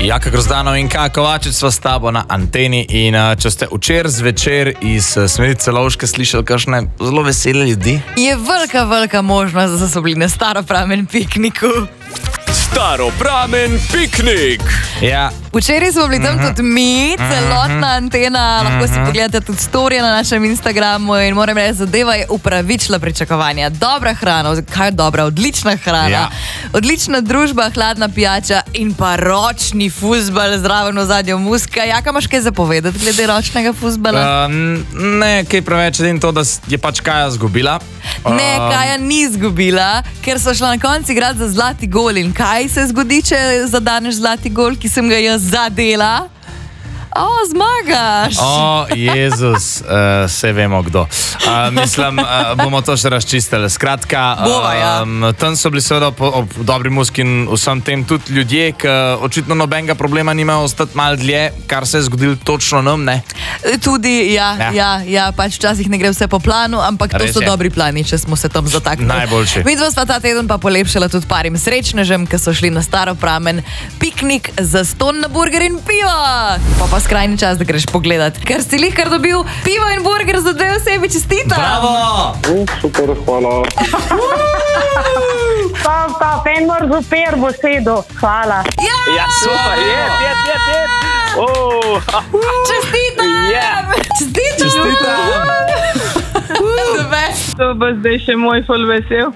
Jaka Grozdanov in Kaja Kovačič sva s tabo na anteni in če ste včeraj zvečer iz smeri Celovške slišali kakšne zelo vesele ljudi? Je velika možnost, da so bili na Staropramen pikniku. Staropramen piknik! Ja. Včeraj smo bili tam tudi mi, celotna antena, lahko si pogledate tudi storije na našem Instagramu in moram reči, zadeva je upravičila pričakovanja. Dobra hrana, kaj je dobra, odlična hrana, Ja. odlična družba, hladna pijača in pa ročni fuzbal, zraven v zadnjo muska. Jaka imaš kaj zapovedati glede ročnega fuzbala? Ne, kaj preveč, edin to, da je pač Kaja zgubila. Ne, Kaja ni izgubila, ker so šla na konci igrati za zlati gol. In kaj se zgodi, če zadaneš zlati gol, ki sem ga jaz zadela? Zmagaš! Jezus, vse vemo kdo. Mislim, bomo to še razčistili. Skratka, Bova, ja. Tam so bili seveda ob dobri muski in vsem tem tudi ljudje, ki očitno nobenega problema nimajo ostati malo dlje, kar se je zgodilo točno nam, ne? Tudi, ja, pač včasih ne gre vse po planu, ampak Res to so je. dobri plani, če smo se tam zataknili. Najboljši. Midva sva ta teden pa polepšala tudi parim srečnežem, ki so šli na Staropramen piknik za ston na burger in pivo. Pa skrajni čas, da greš pogledat. Ker si lihkar dobil pivo in burger za 2 osebi, čestitam! Bravo! Super, hvala. Stop, en mor super bo sedel. Hvala. Ja, super, je. Čestitam! Čestitam! To bo zdaj še moj ful vesel.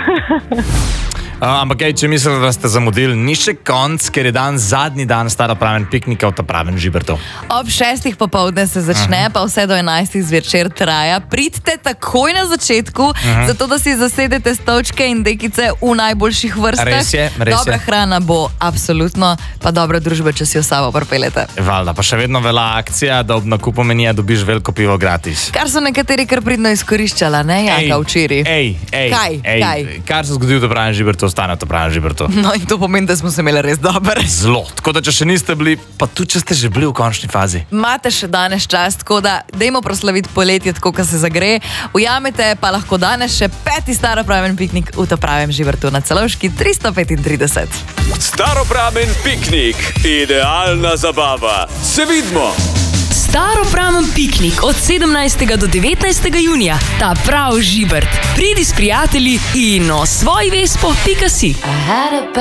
Ampak če mislite, da ste zamudili, ni še konc, ker je zadnji dan Staropramen piknika v Tapravem Žibertu. Ob 6 popoldne se začne, pa vse do 11 zvečer traja. Pridite takoj na začetku, zato da si zasedete stolčke in dekice v najboljših vrstah. Res je. Dobra hrana bo, absolutno, pa dobra družba, če si jo sabo pripeljete. Valjda, pa še vedno velja akcija, da ob nakupu menija dobiš veliko pivo gratis. Kar so nekateri kar pridno izkoriščala, ne, Jaka, včeraj. Kaj? Kar se zgodi v Tapravem Žibertu, ostane v Tapravem Žibertu. No in to pomeni, da smo se imeli res dober. Zelo. Tako da, če še niste bili, pa tudi, če ste že bili v končni fazi. Imate še danes čas, tako da dajmo proslaviti poletje, tako ko se zagre. Ujamete pa lahko danes še 5. Staropramen piknik v Tapravem Žibertu na Celovški 335. Staropramen piknik, idealna zabava. Se vidimo! Staropramen piknik od 17. do 19. junija. Ta prav Žibert. Pridi s prijatelji in osvoji vespo.si.